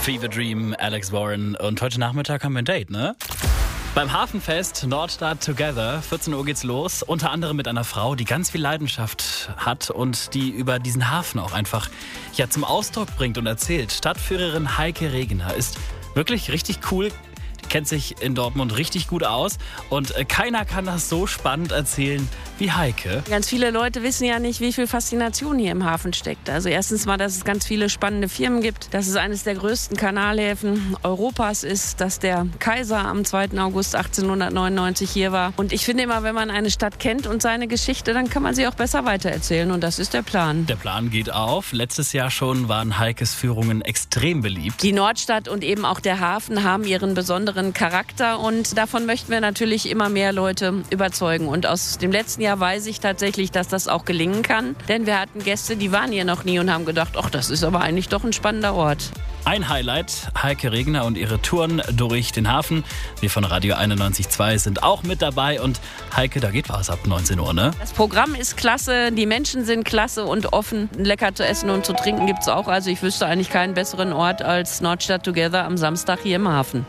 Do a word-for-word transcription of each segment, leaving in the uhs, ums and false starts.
Fever Dream, Alex Warren. Und heute Nachmittag haben wir ein Date, ne? Beim Hafenfest Nordstadt Together, vierzehn Uhr geht's los. Unter anderem mit einer Frau, die ganz viel Leidenschaft hat und die über diesen Hafen auch einfach ja, zum Ausdruck bringt und erzählt. Stadtführerin Heike Regener ist wirklich richtig cool. Kennt sich in Dortmund richtig gut aus und äh, keiner kann das so spannend erzählen wie Heike. Ganz viele Leute wissen ja nicht, wie viel Faszination hier im Hafen steckt. Also erstens mal, dass es ganz viele spannende Firmen gibt, dass es eines der größten Kanalhäfen Europas ist, dass der Kaiser am zweiten August achtzehnhundertneunundneunzig hier war. Und ich finde immer, wenn man eine Stadt kennt und seine Geschichte, dann kann man sie auch besser weitererzählen und das ist der Plan. Der Plan geht auf. Letztes Jahr schon waren Heikes Führungen extrem beliebt. Die Nordstadt und eben auch der Hafen haben ihren besonderen Charakter und davon möchten wir natürlich immer mehr Leute überzeugen. Und aus dem letzten Jahr weiß ich tatsächlich, dass das auch gelingen kann. Denn wir hatten Gäste, die waren hier noch nie und haben gedacht, ach, das ist aber eigentlich doch ein spannender Ort. Ein Highlight, Heike Regener und ihre Touren durch den Hafen. Wir von Radio einundneunzig Komma zwei sind auch mit dabei. Und Heike, da geht was ab neunzehn Uhr, ne? Das Programm ist klasse, die Menschen sind klasse und offen. Lecker zu essen und zu trinken gibt es auch. Also ich wüsste eigentlich keinen besseren Ort als Nordstadt Together am Samstag hier im Hafen.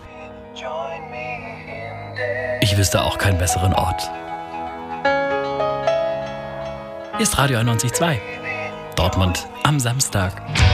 Ich wüsste auch keinen besseren Ort. Hier ist Radio einundneunzig Komma zwei. Dortmund am Samstag.